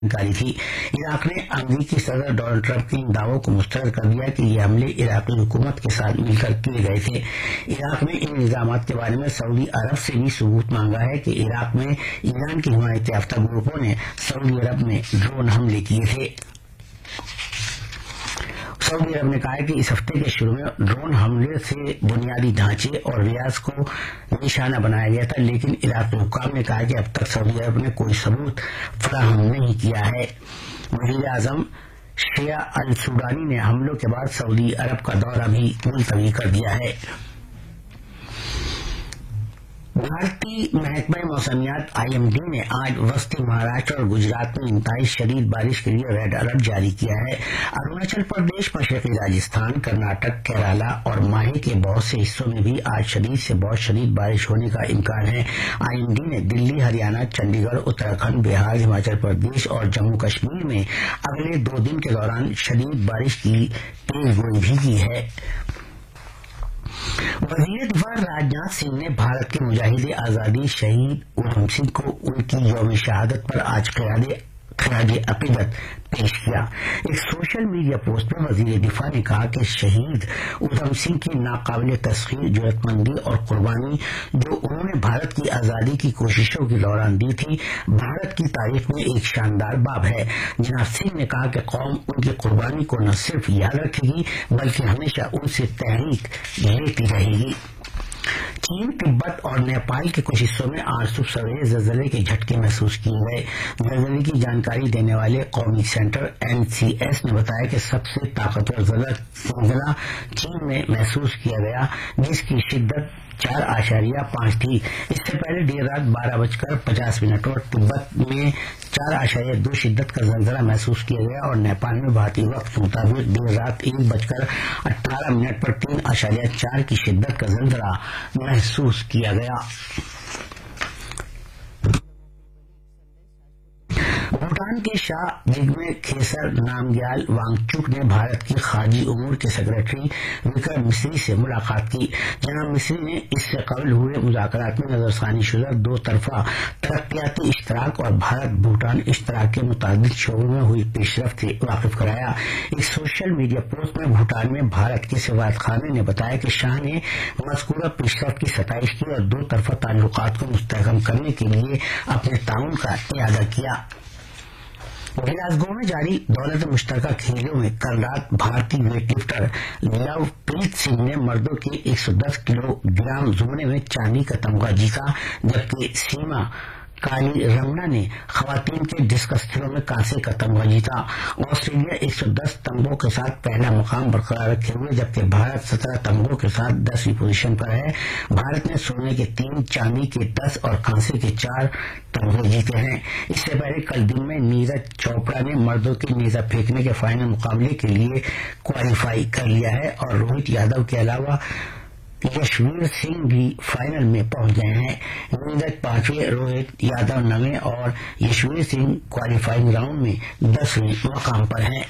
जानकारी थी। इराक ने अमेरिकी सदर डोनाल्ड ट्रंप के इन दावों को मुस्तरद कर दिया कि ये हमले इराकी हुकूमत के साथ मिलकर किए गए थे। इराक ने इन इल्जामात के बारे में सऊदी अरब से भी सबूत मांगा है कि इराक में ईरान की हिमायत याफ्ता ग्रुपों ने सऊदी अरब में ड्रोन हमले किए थे। सऊदी अरब ने कहा है कि इस हफ्ते के शुरू में ड्रोन हमले से बुनियादी ढांचे और रियाज को निशाना बनाया गया था, लेकिन इराकी हुक्काम ने कहा है कि अब तक सऊदी अरब ने कोई सबूत फराहम नहीं किया है। वज़ीर आज़म शिया अल सूडानी ने हमलों के बाद सऊदी अरब का दौरा भी मुलतवी कर दिया है। भारतीय महकमा मौसमियात IMD ने आज वस्ती महाराष्ट्र और गुजरात में इंतहाई शदीद बारिश के लिए रेड अलर्ट जारी किया है। अरुणाचल प्रदेश, मशरकी राजस्थान, कर्नाटक, केरला और माहे के बहुत से हिस्सों में भी आज शदीद से बहुत शदीद बारिश होने का इम्कान है। IMD ने दिल्ली, हरियाणा, चंडीगढ़, उत्तराखंड, बिहार, हिमाचल प्रदेश और जम्मू कश्मीर में अगले 2 दिन के दौरान शदीद बारिश की पेशगोई भी की है। वजीर दिफा राजनाथ सिंह ने भारत के मुजाहिद आजादी शहीद उधम सिंह को उनकी यौम शहादत पर आज खराज अकीदत पेश किया। एक सोशल मीडिया पोस्ट में वजीर दिफा ने कहा कि शहीद उधम सिंह की नाकाबिल तस्खीर जुर्रतमंदी और कुर्बानी जो उन्होंने भारत की आजादी की कोशिशों के दौरान दी थी, भारत की तारीख में एक शानदार बाब है। जनाब सिंह ने कहा कि कौम उनकी कुर्बानी को न सिर्फ याद रखेगी बल्कि हमेशा उनसे तहरीक लेती रहेगी। चीन, तिब्बत और नेपाल के कुछ हिस्सों में आज सुबह सवेरे ज़लज़ले के झटके महसूस किए गए। ज़लज़ले की जानकारी देने वाले कौमी सेंटर NCS ने बताया कि सबसे ताकतवर ज़लज़ला चीन में महसूस किया गया, जिसकी शिद्दत 4.5 थी। इससे पहले देर रात 12:50 और तिब्बत में 4.2 शिद्दत का ज़लज़ला महसूस किया गया और नेपाल में भारतीय वक्त के मुताबिक देर रात 1:18 पर 3.4 की शिद्दत का ज़लज़ला महसूस किया गया। भूटान के शाह जिग्मे खेसर नामग्याल वांगचुक ने भारत की खारजी उमूर के सेक्रेटरी विक्रम मिस्री से मुलाकात की। जनाब मिस्री ने इससे कबल हुए मुज़ाकरात में नजरसानी शुदा 2 तरफा तरक्याती इश्तराक और भारत भूटान इश्तराक के मुताबिक शोबों में हुई पेशरफ्त से वाकिफ कराया। एक सोशल मीडिया पोस्ट में भूटान में भारत के सफारतखाने ने बताया कि शाह ने मज़कूरा पेशरफ्त की सताइश की और 2 तरफा ताल्लुकात को मुस्तहकम करने के लिए अपने ताउन का इरादा किया। ग्लासगो में जारी दौलत मुश्तरका खेलों में कल रात भारतीय वेटलिफ्टर लवप्रीत सिंह ने मर्दों के 110 किलोग्राम जुमरे में चांदी का तमगा जीता, जबकि सीमा काली रमना ने खवातीन के डिस्कस थ्रो में कांसे का तमगा जीता। ऑस्ट्रेलिया 110 तमगों के साथ पहला मुकाम बरकरार रखे हुए, जबकि भारत 17 तमगों के साथ 10वीं पोजीशन पर है। भारत ने सोने के 3, चांदी के 10 और कांसे के 4 तमगे जीते हैं। इससे पहले कल दिन में नीरज चोपड़ा ने मर्दों के नेजा फेंकने के फाइनल मुकाबले के लिए क्वालिफाई कर लिया है और रोहित यादव के अलावा यशवीर सिंह भी फाइनल में पहुंच गए हैं। नीरज 5वें, रोहित यादव 9वें और यशवीर सिंह क्वालिफाइंग राउंड में 10वें मुकाम पर हैं।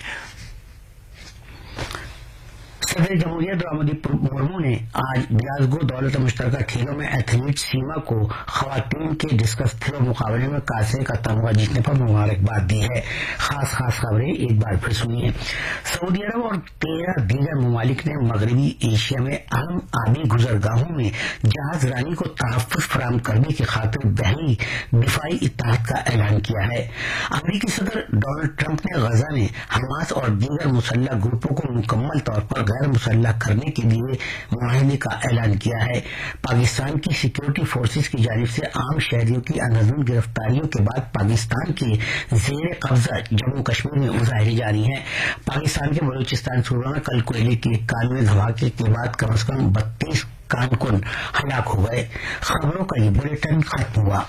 सदर जमहूरिया द्रौपदी मुर्मू ने आज ग्लासगो दौलत मुश्तरका खेलों में एथलीट सीमा को खवातीन के डिस्कस थ्रो मुकाबले में कांसे का तमगा जीतने पर मुबारकबाद दी है। खास खबरें एक बार फिर सुनिए। सऊदी अरब और 13 दीगर ममालिक ने मगरबी एशिया में अहम आबी गुजरगाहों में जहाज रानी को तहफ़्फ़ुज़ फराहम करने की खातिर बहरी दिफाई इत्तेहाद का ऐलान किया है। अमेरिकी सदर डोनाल्ड ट्रंप ने गजा में हमास और दीगर मुसल्लह ग्रुपों को मुकम्मल तौर पर गैर मुसल्लह करने के लिए मुआहदे का ऐलान किया है। पाकिस्तान की सिक्योरिटी फोर्सेस की जानिब से आम शहरियों की अंधाधुंध गिरफ्तारियों के बाद पाकिस्तान के जेर कब्जा जम्मू कश्मीर में मुजाहरे जारी हैं। पाकिस्तान के बलूचिस्तान सूबे में कल कोयले के एक कान में धमाके के बाद कम से कम 32 कारकुन हलाक हो गए। खबरों का ये बुलेटिन खत्म हुआ।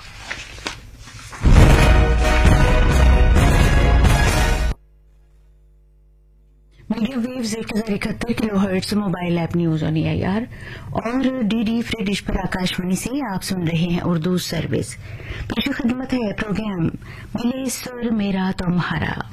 Medium waves 1071 kilohertz mobile app news on AIR और DD फ्री डिश पर आकाशवाणी से आप सुन रहे हैं उर्दू सर्विस। पेश खिदमत है प्रोग्राम मिले सुर मेरा तुम्हारा।